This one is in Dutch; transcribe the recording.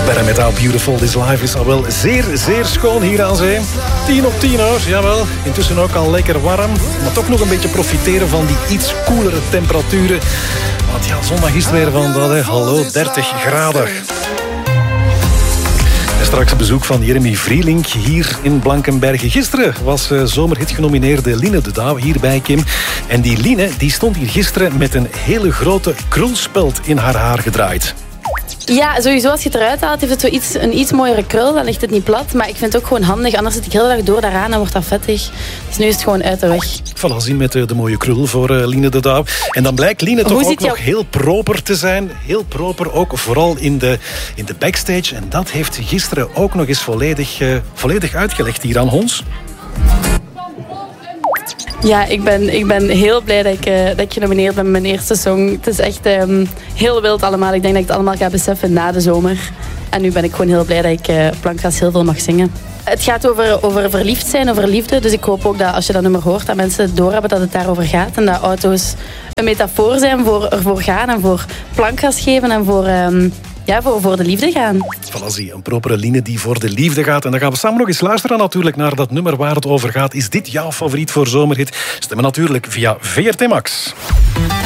Better met How Beautiful This Life is al wel zeer, zeer schoon hier aan zee. 10 op 10 hoor, jawel. Intussen ook al lekker warm. Maar toch nog een beetje profiteren van die iets koelere temperaturen. Want ja, zondag is het weer van dat, hè. Hallo, 30 graden. En straks bezoek van Jeremy Vrielink hier in Blankenberge. Gisteren was zomerhit genomineerde Line de Douw hier bij Kim. En die Line die stond hier gisteren met een hele grote krulspeld in haar haar gedraaid. Ja, sowieso als je het eruit haalt, heeft het een iets mooiere krul. Dan ligt het niet plat. Maar ik vind het ook gewoon handig. Anders zit ik de hele dag door daaraan en wordt dat vettig. Dus nu is het gewoon uit de weg. Voilà, zien met de mooie krul voor Line de Douw. En dan blijkt Line toch ook nog heel proper te zijn. Heel proper, ook vooral in de backstage. En dat heeft ze gisteren ook nog eens volledig uitgelegd hier aan ons. Ja, ik ben heel blij dat ik genomineerd ben met mijn eerste song. Het is echt heel wild allemaal. Ik denk dat ik het allemaal ga beseffen na de zomer. En nu ben ik gewoon heel blij dat ik Plankgas heel veel mag zingen. Het gaat over verliefd zijn, over liefde. Dus ik hoop ook dat als je dat nummer hoort, dat mensen doorhebben dat het daarover gaat. En dat auto's een metafoor zijn voor ervoor gaan en voor plankgas geven en voor de liefde gaan. Voilà, zie, een propere Line die voor de liefde gaat. En dan gaan we samen nog eens luisteren natuurlijk naar dat nummer waar het over gaat. Is dit jouw favoriet voor zomerhit? Stemmen natuurlijk via VRT Max.